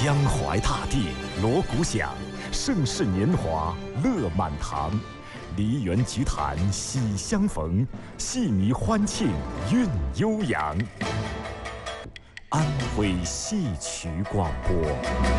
江淮大地锣鼓响，盛世年华乐满堂。梨园菊坛喜相逢，戏迷欢庆韵悠扬。安徽戏曲广播。